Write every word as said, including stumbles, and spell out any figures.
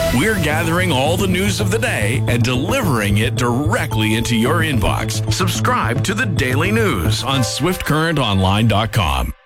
We're gathering all the news of the day and delivering it directly into your inbox. Subscribe to the Daily News on swift current online dot com.